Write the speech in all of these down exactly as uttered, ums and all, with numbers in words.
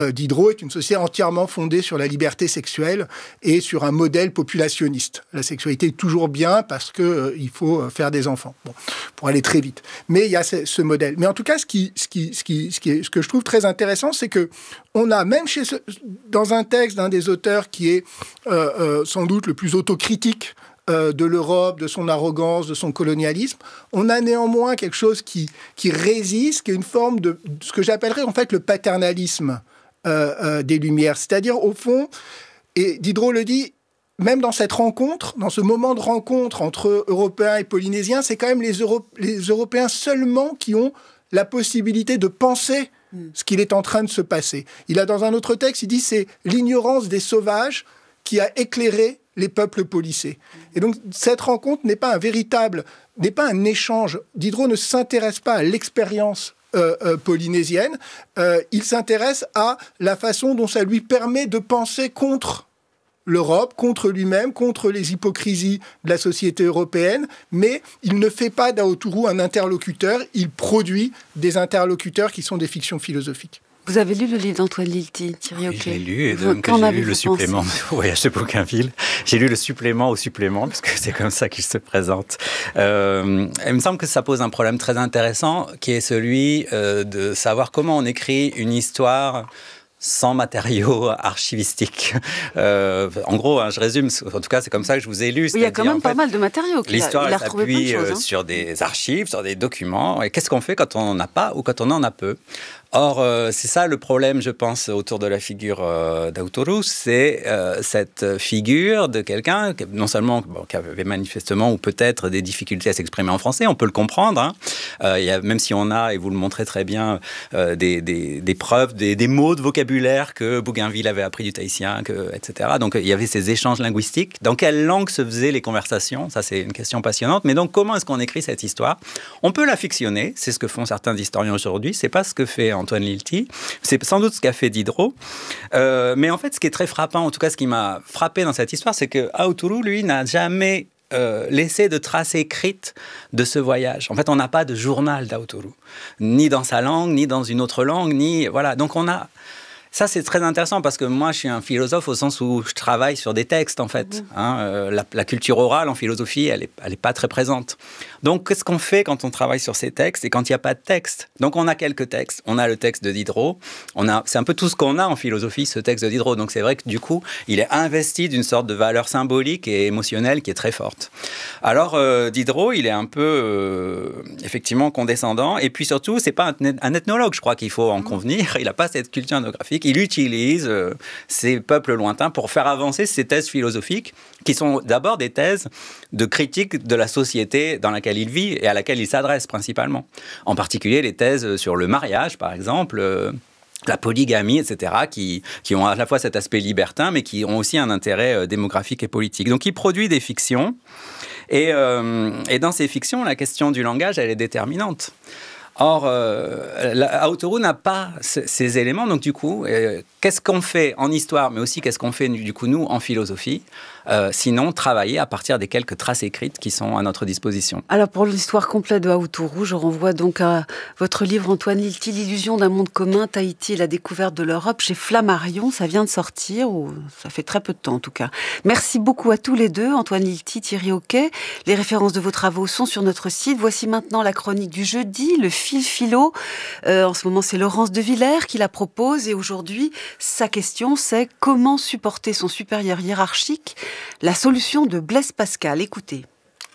Diderot est une société entièrement fondée sur la liberté sexuelle et sur un modèle populationniste. La sexualité est toujours bien parce qu'il euh, faut faire des enfants, bon, pour aller très vite. Mais il y a ce, ce modèle. Mais en tout cas, ce, qui, ce, qui, ce, qui, ce, qui est, ce que je trouve très intéressant, c'est que on a, même chez ce, dans un texte d'un des auteurs qui est euh, euh, sans doute le plus autocritique euh, de l'Europe, de son arrogance, de son colonialisme, on a néanmoins quelque chose qui, qui résiste, qui est une forme de ce que j'appellerais en fait le paternalisme Euh, euh, des Lumières. C'est-à-dire, au fond, et Diderot le dit, même dans cette rencontre, dans ce moment de rencontre entre Européens et Polynésiens, c'est quand même les, Euro- les Européens seulement qui ont la possibilité de penser ce qu'il est en train de se passer. Il a dans un autre texte, il dit, c'est l'ignorance des sauvages qui a éclairé les peuples policés. Et donc, cette rencontre n'est pas un véritable, n'est pas un échange. Diderot ne s'intéresse pas à l'expérience Euh, euh, polynésienne, euh, il s'intéresse à la façon dont ça lui permet de penser contre l'Europe, contre lui-même, contre les hypocrisies de la société européenne, mais il ne fait pas d'Aotourou un interlocuteur, il produit des interlocuteurs qui sont des fictions philosophiques. Vous avez lu le livre d'Antoine Lilti, Thierry Oui, Oquet. je l'ai lu et Vous, donc j'ai lu le pensé supplément au Voyage de Bougainville. J'ai lu le supplément au supplément, parce que c'est comme ça qu'il se présente. Euh, il me semble que ça pose un problème très intéressant, qui est celui euh, de savoir comment on écrit une histoire sans matériaux archivistiques. Euh, en gros, hein, je résume, en tout cas, c'est comme ça que je vous ai lu. Il y a quand même pas fait, mal de matériaux. L'histoire, il a, il a elle retrouvé plein de s'appuie choses, hein. sur des archives, sur des documents. Et qu'est-ce qu'on fait quand on n'en a pas ou quand on en a peu ? Or, euh, c'est ça le problème, je pense, autour de la figure euh, d'Aotourou, c'est euh, cette figure de quelqu'un qui, non seulement bon, qui avait manifestement ou peut-être des difficultés à s'exprimer en français, on peut le comprendre, hein. Euh, y a, même si on a, et vous le montrez très bien, euh, des, des, des preuves, des, des mots de vocabulaire que Bougainville avait appris du tahitien, que, et cetera. Donc, il y avait ces échanges linguistiques. Dans quelle langue se faisaient les conversations ? Ça, c'est une question passionnante. Mais donc, comment est-ce qu'on écrit cette histoire ? On peut la fictionner, c'est ce que font certains historiens aujourd'hui, c'est pas ce que fait Antoine Lilti. C'est sans doute ce qu'a fait Diderot. Euh, mais en fait, ce qui est très frappant, en tout cas, ce qui m'a frappé dans cette histoire, c'est que Aotourou, lui, n'a jamais euh, laissé de traces écrites de ce voyage. En fait, on n'a pas de journal d'Aotourou, ni dans sa langue, ni dans une autre langue, ni voilà. Donc, on a ça, c'est très intéressant parce que moi, je suis un philosophe au sens où je travaille sur des textes, en fait. Mmh. Hein, euh, la, la culture orale en philosophie, elle n'est elle est pas très présente. Donc, qu'est-ce qu'on fait quand on travaille sur ces textes et quand il n'y a pas de texte ? Donc, on a quelques textes. On a le texte de Diderot. On a, c'est un peu tout ce qu'on a en philosophie, ce texte de Diderot. Donc, c'est vrai que du coup, il est investi d'une sorte de valeur symbolique et émotionnelle qui est très forte. Alors, euh, Diderot, il est un peu, euh, effectivement, condescendant. Et puis, surtout, c'est pas un, un ethnologue, je crois qu'il faut en convenir. Il n'a pas cette culture ethnographique. Il utilise euh, ces peuples lointains pour faire avancer ces thèses philosophiques qui sont d'abord des thèses de critique de la société dans laquelle il vit et à laquelle il s'adresse principalement. En particulier les thèses sur le mariage, par exemple, euh, la polygamie, et cetera, qui, qui ont à la fois cet aspect libertin, mais qui ont aussi un intérêt euh, démographique et politique. Donc il produit des fictions et, euh, et dans ces fictions, la question du langage, elle est déterminante. Or, euh, Aotourou n'a pas c- ces éléments, donc du coup, euh, qu'est-ce qu'on fait en histoire, mais aussi qu'est-ce qu'on fait du coup nous en philosophie, euh, sinon travailler à partir des quelques traces écrites qui sont à notre disposition. Alors pour l'histoire complète de Aotourou, je renvoie donc à votre livre Antoine Lilti, L'illusion d'un monde commun, Tahiti et la découverte de l'Europe, chez Flammarion. Ça vient de sortir, ou ça fait très peu de temps en tout cas. Merci beaucoup à tous les deux, Antoine Lilti, Thierry Oquet. Les références de vos travaux sont sur notre site. Voici maintenant la chronique du jeudi, le fil philo. Euh, en ce moment, c'est Laurence de Villers qui la propose et aujourd'hui, sa question, c'est comment supporter son supérieur hiérarchique ? La solution de Blaise Pascal. Écoutez.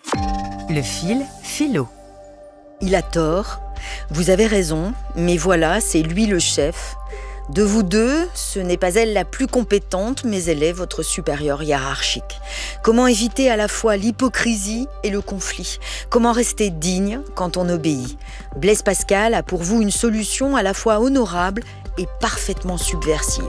Le fil philo. Il a tort, vous avez raison, mais voilà, c'est lui le chef. De vous deux, ce n'est pas elle la plus compétente, mais elle est votre supérieure hiérarchique. Comment éviter à la fois l'hypocrisie et le conflit ? Comment rester digne quand on obéit ? Blaise Pascal a pour vous une solution à la fois honorable et parfaitement subversive.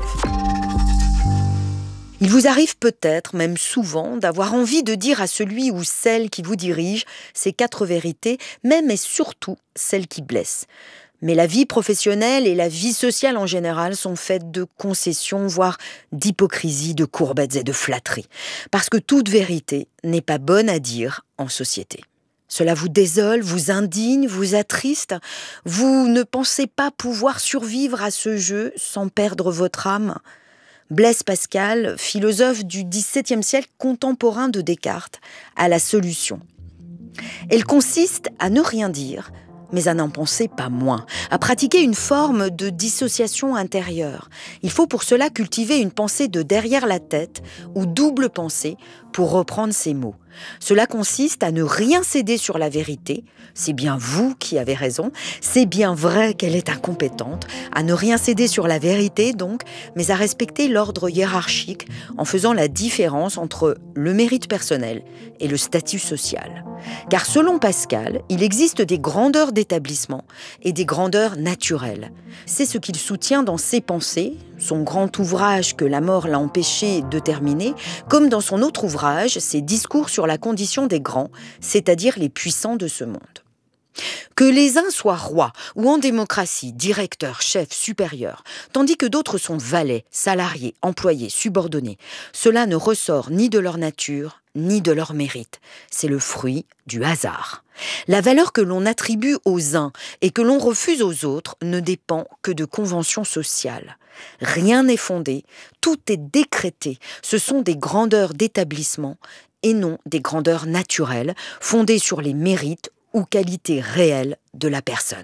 Il vous arrive peut-être, même souvent, d'avoir envie de dire à celui ou celle qui vous dirige ces quatre vérités, même et surtout celles qui blessent. Mais la vie professionnelle et la vie sociale en général sont faites de concessions, voire d'hypocrisie, de courbettes et de flatteries. Parce que toute vérité n'est pas bonne à dire en société. Cela vous désole, vous indigne, vous attriste. Vous ne pensez pas pouvoir survivre à ce jeu sans perdre votre âme. Blaise Pascal, philosophe du dix-septième siècle contemporain de Descartes, a la solution. Elle consiste à ne rien dire, mais à n'en penser pas moins, à pratiquer une forme de dissociation intérieure. Il faut pour cela cultiver une pensée de derrière la tête, ou double pensée, pour reprendre ces mots. Cela consiste à ne rien céder sur la vérité, c'est bien vous qui avez raison, c'est bien vrai qu'elle est incompétente, à ne rien céder sur la vérité donc, mais à respecter l'ordre hiérarchique en faisant la différence entre le mérite personnel et le statut social. Car selon Pascal, il existe des grandeurs d'établissement et des grandeurs naturelles. C'est ce qu'il soutient dans ses pensées, son grand ouvrage que la mort l'a empêché de terminer, comme dans son autre ouvrage, ses discours sur la condition des grands, c'est-à-dire les puissants de ce monde. Que les uns soient rois ou en démocratie, directeurs, chefs, supérieurs, tandis que d'autres sont valets, salariés, employés, subordonnés, cela ne ressort ni de leur nature, ni de leur mérite. C'est le fruit du hasard. La valeur que l'on attribue aux uns et que l'on refuse aux autres ne dépend que de conventions sociales. Rien n'est fondé, tout est décrété. Ce sont des grandeurs d'établissement et non des grandeurs naturelles, fondées sur les mérites ou qualités réelles de la personne.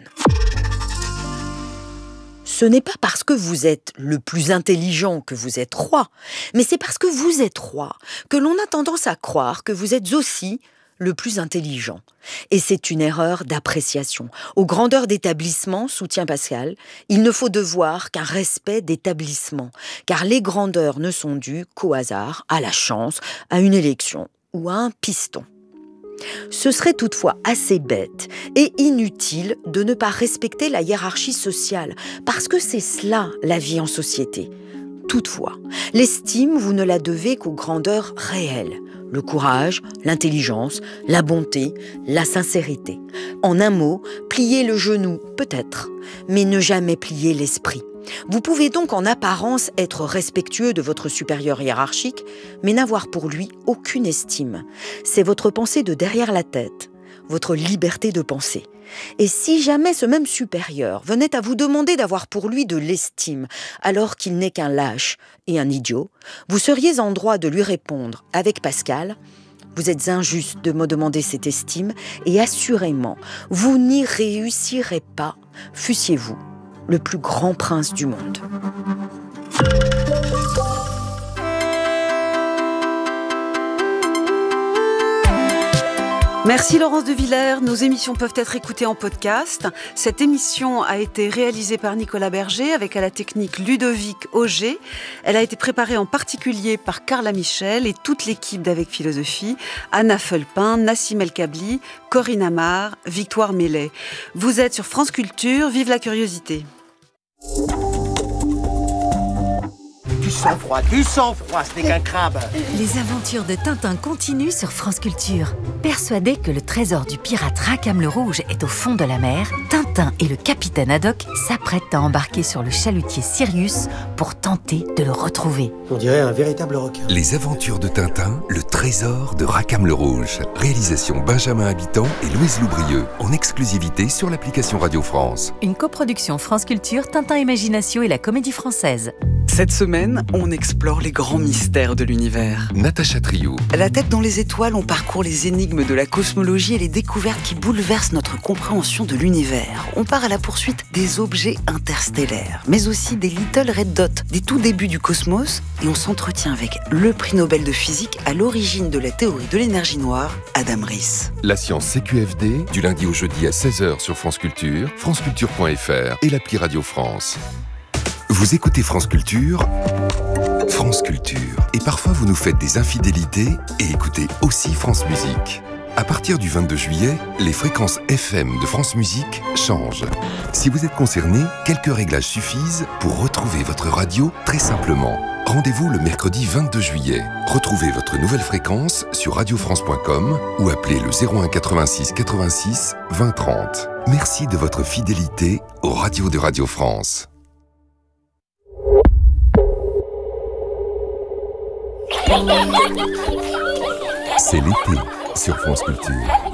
Ce n'est pas parce que vous êtes le plus intelligent que vous êtes roi, mais c'est parce que vous êtes roi que l'on a tendance à croire que vous êtes aussi le plus intelligent. Et c'est une erreur d'appréciation. Aux grandeurs d'établissement, soutient Pascal, il ne faut devoir qu'un respect d'établissement, car les grandeurs ne sont dues qu'au hasard, à la chance, à une élection ou à un piston. Ce serait toutefois assez bête et inutile de ne pas respecter la hiérarchie sociale, parce que c'est cela la vie en société. Toutefois, l'estime, vous ne la devez qu'aux grandeurs réelles, le courage, l'intelligence, la bonté, la sincérité. En un mot, plier le genou, peut-être, mais ne jamais plier l'esprit. Vous pouvez donc en apparence être respectueux de votre supérieur hiérarchique, mais n'avoir pour lui aucune estime. C'est votre pensée de derrière la tête, votre liberté de penser. Et si jamais ce même supérieur venait à vous demander d'avoir pour lui de l'estime, alors qu'il n'est qu'un lâche et un idiot, vous seriez en droit de lui répondre avec Pascal « Vous êtes injuste de me demander cette estime et assurément, vous n'y réussirez pas, fussiez-vous le plus grand prince du monde. » Merci Laurence de Villers. Nos émissions peuvent être écoutées en podcast. Cette émission a été réalisée par Nicolas Berger avec à la technique Ludovic Auger. Elle a été préparée en particulier par Carla Michel et toute l'équipe d'Avec Philosophie, Anna Felpin, Nassim El Kabli, Corinne Amar, Victoire Mellet. Vous êtes sur France Culture, vive la curiosité. Du sang-froid, du sang-froid, ce n'est qu'un crabe. Les aventures de Tintin continuent sur France Culture. Persuadé que le trésor du pirate Rackham le Rouge est au fond de la mer, Tintin et le capitaine Haddock s'apprêtent à embarquer sur le chalutier Sirius pour tenter de le retrouver. On dirait un véritable requin. Les aventures de Tintin, le trésor de Rackham le Rouge. Réalisation Benjamin Habitant et Louise Loubrieux, en exclusivité sur l'application Radio France. Une coproduction France Culture, Tintin Imagination et la Comédie Française. Cette semaine, on explore les grands mystères de l'univers. Natacha Triou. La tête dans les étoiles, on parcourt les énigmes de la cosmologie et les découvertes qui bouleversent notre compréhension de l'univers. On part à la poursuite des objets interstellaires, mais aussi des Little Red Dots, des tout débuts du cosmos, et on s'entretient avec le prix Nobel de physique à l'origine de la théorie de l'énergie noire, Adam Riess. La science C Q F D, du lundi au jeudi à seize heures sur France Culture, franceculture point f r et l'appli Radio France. Vous écoutez France Culture, France Culture. Et parfois vous nous faites des infidélités et écoutez aussi France Musique. À partir du vingt-deux juillet, les fréquences F M de France Musique changent. Si vous êtes concerné, quelques réglages suffisent pour retrouver votre radio très simplement. Rendez-vous le mercredi vingt-deux juillet. Retrouvez votre nouvelle fréquence sur radio france point com ou appelez le zéro un quatre-vingt-six quatre-vingt-six vingt trente. Merci de votre fidélité aux radios de Radio France. C'est l'été sur France Culture.